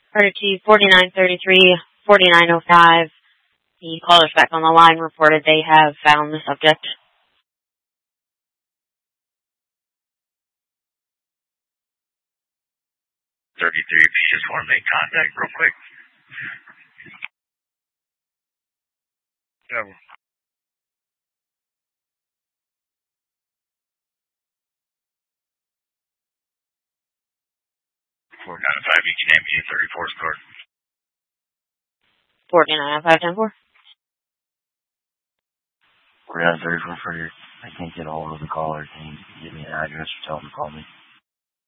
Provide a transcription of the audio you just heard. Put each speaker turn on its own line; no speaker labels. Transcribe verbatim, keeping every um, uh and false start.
Order T forty-nine thirty-three, forty-nine oh five. The callers back on the line reported they have found the subject.
thirty-three, if you just want to make contact real quick. Yeah. four nine five, you can name me thirty-four score.
forty-nine oh five ten four.
We're at thirty-four for your, I can't get all of the callers. Can you give me an address or tell them to call me?